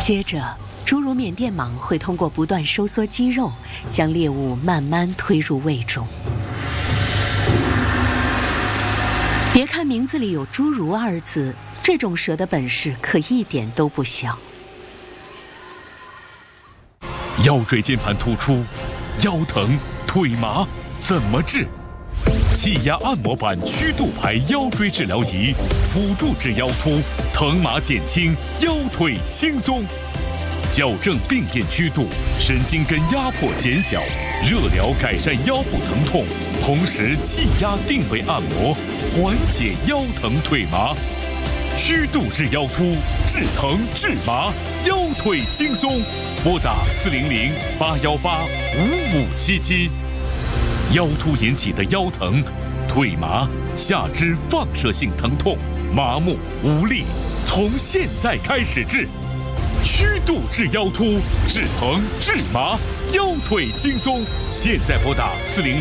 接着，诸如缅甸蟒会通过不断收缩肌肉，将猎物慢慢推入胃中。别看名字里有“侏儒”二字，这种蛇的本事可一点都不小。 腰椎间盘突出、腰疼、腿麻怎么治？气压按摩板曲度排腰椎治疗仪，辅助治腰突，疼麻减轻，腰腿轻松。矫正病变曲度，神经根压迫减小，热疗改善腰部疼痛，同时气压定位按摩，缓解腰疼腿麻。曲度治腰突，治疼治麻，腰腿轻松。拨打400-818-5577。腰突引起的腰疼、腿麻、下肢放射性疼痛、麻木无力，从现在开始治。曲度治腰突，治疼治麻，腰腿轻松。现在拨打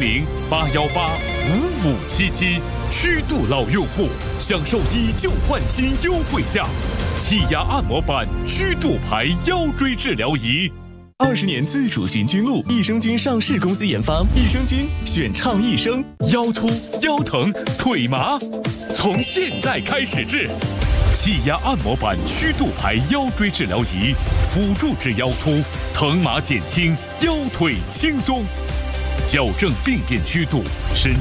400-818-5577。曲度老用户享受以旧换新优惠价，气压按摩板曲度排腰椎治疗仪。 20年自主行军路，益生菌上市公司研发，益生菌选畅益生。 腰突、腰疼、腿麻，从现在开始治。气压按摩板曲度排腰椎治疗仪，辅助治腰突，疼麻减轻，腰腿轻松。矫正病变曲度，神